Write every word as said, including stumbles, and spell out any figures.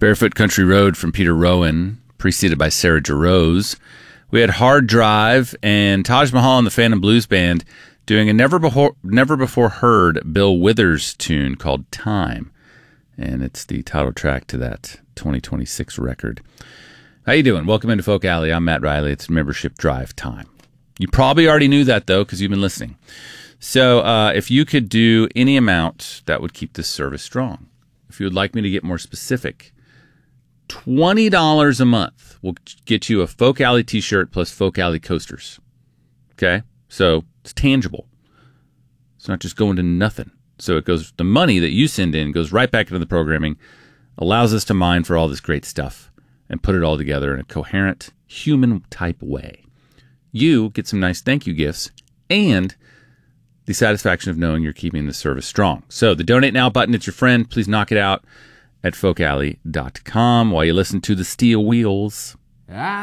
Barefoot Country Road from Peter Rowan, preceded by Sarah Jarosz. We had Hard Drive and Taj Mahal and the Phantom Blues Band doing a never before, never before heard Bill Withers tune called Time. And it's the title track to that twenty twenty-six record. How you doing? Welcome into Folk Alley. I'm Matt Riley. It's Membership Drive time. You probably already knew that, though, because you've been listening. So uh, if you could do any amount, that would keep this service strong. If you would like me to get more specific, twenty dollars a month will get you a Folk Alley t-shirt plus Folk Alley coasters. Okay? So it's tangible. It's not just going to nothing. So it goes, the money that you send in goes right back into the programming, allows us to mine for all this great stuff and put it all together in a coherent, human-type way. You get some nice thank you gifts and the satisfaction of knowing you're keeping the service strong. So the Donate Now button, it's your friend. Please knock it out at folk alley dot com while you listen to the Steel Wheels.